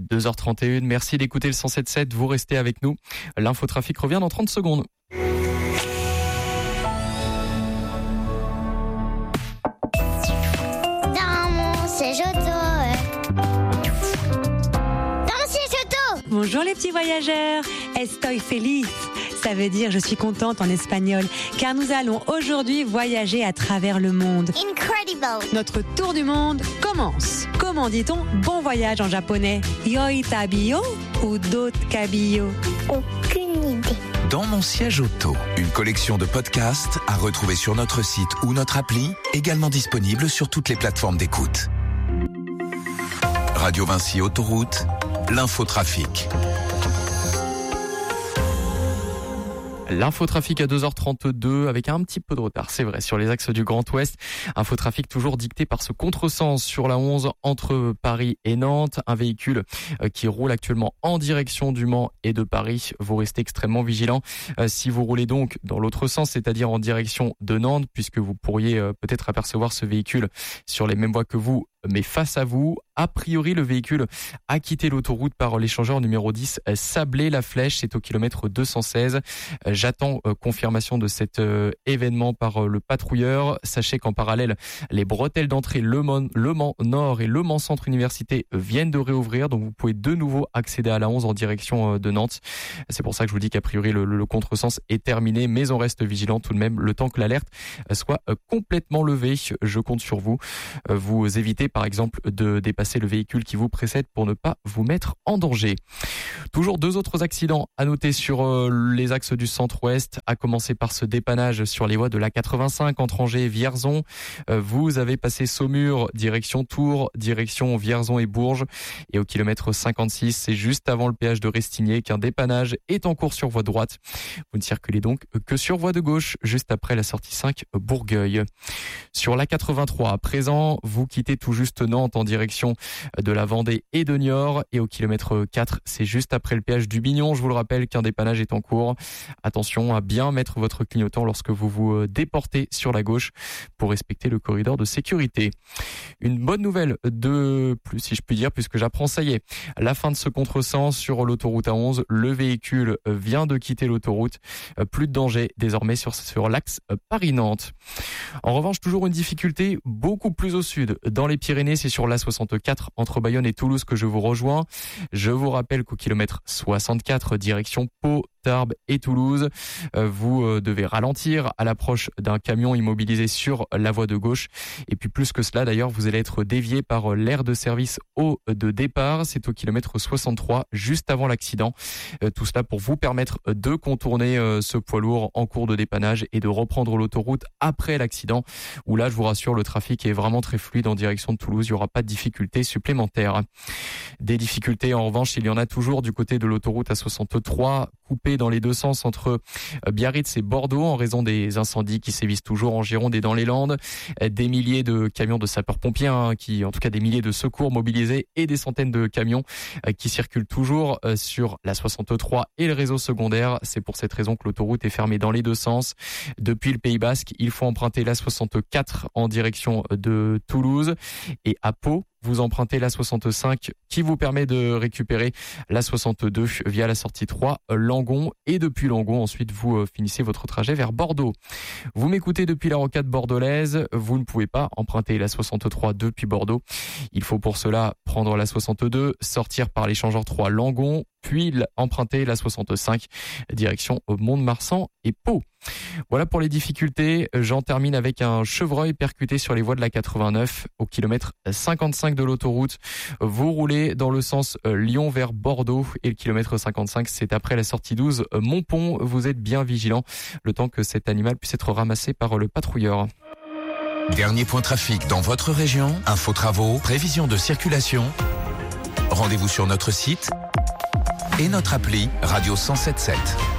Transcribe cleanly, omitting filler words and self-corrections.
2h31, merci d'écouter le 107.7, vous restez avec nous. L'infotrafic revient dans 30 secondes. Dans mon siège auto. Dans mon siège auto. Bonjour les petits voyageurs, estoy feliz. Ça veut dire je suis contente en espagnol, car nous allons aujourd'hui voyager à travers le monde. Incredible. Notre tour du monde commence. Comment dit-on bon voyage en japonais? Yoi tabiyo ou dot kabiyo? Aucune idée. Dans mon siège auto, une collection de podcasts à retrouver sur notre site ou notre appli, également disponible sur toutes les plateformes d'écoute. Radio Vinci Autoroute, l'infotrafic. L'infotrafic à 2h32 avec un petit peu de retard, c'est vrai, sur les axes du Grand Ouest. Infotrafic toujours dicté par ce contresens sur la 11 entre Paris et Nantes. Un véhicule qui roule actuellement en direction du Mans et de Paris. Vous restez extrêmement vigilants si vous roulez donc dans l'autre sens, c'est-à-dire en direction de Nantes, puisque vous pourriez peut-être apercevoir ce véhicule sur les mêmes voies que vous, mais face à vous. A priori, le véhicule a quitté l'autoroute par l'échangeur numéro 10 Sablé-la-Flèche. C'est au kilomètre 216. J'attends confirmation de cet événement par le patrouilleur. Sachez qu'en parallèle, les bretelles d'entrée Le Mans Nord et Le Mans Centre Université viennent de réouvrir. Donc vous pouvez de nouveau accéder à la 11 en direction de Nantes. C'est pour ça que je vous dis qu'a priori le contresens est terminé. Mais on reste vigilant tout de même le temps que l'alerte soit complètement levée. Je compte sur vous. Vous évitez par exemple de dépasser le véhicule qui vous précède pour ne pas vous mettre en danger. Toujours 2 autres accidents à noter sur les axes du centre-ouest, à commencer par ce dépannage sur les voies de la 85 entre Angers et Vierzon. Vous avez passé Saumur, direction Tours, direction Vierzon et Bourges. Et au kilomètre 56, c'est juste avant le péage de Restigné qu'un dépannage est en cours sur voie droite. Vous ne circulez donc que sur voie de gauche, juste après la sortie 5 Bourgueil. Sur la 83, à présent, vous quittez tout juste Nantes en direction de la Vendée et de Niort. Et au kilomètre 4, c'est juste après le péage du Bignon. Je vous le rappelle qu'un dépannage est en cours. Attention à bien mettre votre clignotant lorsque vous vous déportez sur la gauche pour respecter le corridor de sécurité. Une bonne nouvelle de plus, si je puis dire, puisque j'apprends, ça y est, la fin de ce contresens sur l'autoroute A11. Le véhicule vient de quitter l'autoroute. Plus de danger désormais sur l'axe Paris-Nantes. En revanche, toujours une difficulté beaucoup plus au sud. Dans les Pyrénées, c'est sur l'A64 entre Bayonne et Toulouse que je vous rejoins. Je vous rappelle qu'au kilomètre 64, direction Pau, Tarbes et Toulouse, vous devez ralentir à l'approche d'un camion immobilisé sur la voie de gauche. Et puis plus que cela d'ailleurs, vous allez être dévié par l'aire de service haut de départ. C'est au kilomètre 63, juste avant l'accident. Tout cela pour vous permettre de contourner ce poids lourd en cours de dépannage et de reprendre l'autoroute après l'accident, où là, je vous rassure, le trafic est vraiment très fluide en direction de Toulouse. Il n'y aura pas de difficultés supplémentaires. Des difficultés, en revanche, il y en a toujours du côté de l'autoroute A63, coupée dans les deux sens entre Biarritz et Bordeaux en raison des incendies qui sévissent toujours en Gironde et dans les Landes. Des milliers de camions de sapeurs-pompiers, en tout cas des milliers de secours mobilisés et des centaines de camions qui circulent toujours sur la 63 et le réseau secondaire. C'est pour cette raison que l'autoroute est fermée dans les deux sens. Depuis le Pays Basque, il faut emprunter la 64 en direction de Toulouse et à Pau, vous empruntez la 65 qui vous permet de récupérer la 62 via la sortie 3 Langon, et depuis Langon ensuite vous finissez votre trajet vers Bordeaux. Vous m'écoutez depuis la rocade bordelaise, vous ne pouvez pas emprunter la 63 depuis Bordeaux. Il faut pour cela prendre la 62, sortir par l'échangeur 3 Langon, puis emprunter la 65 direction Mont-de-Marsan et Pau. Voilà pour les difficultés. J'en termine avec un chevreuil percuté sur les voies de la 89 au kilomètre 55 de l'autoroute. Vous roulez dans le sens Lyon vers Bordeaux et le kilomètre 55, c'est après la sortie 12 Montpont. Vous êtes bien vigilant le temps que cet animal puisse être ramassé par le patrouilleur. Dernier point trafic dans votre région, info travaux, prévision de circulation. Rendez-vous sur notre site et notre appli Radio 107.7.